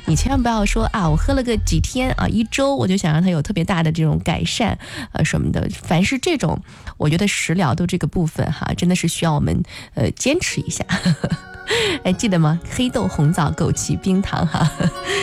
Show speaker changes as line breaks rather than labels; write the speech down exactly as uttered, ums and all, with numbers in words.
你千万不要说啊，我喝了个几天啊，一周我就想让它有特别大的这种改善呃什么的。凡是这种，我觉得食疗的这个部分哈，真的是需要我们呃坚持一下。哎，记得吗？黑豆、红枣、枸杞、冰糖哈。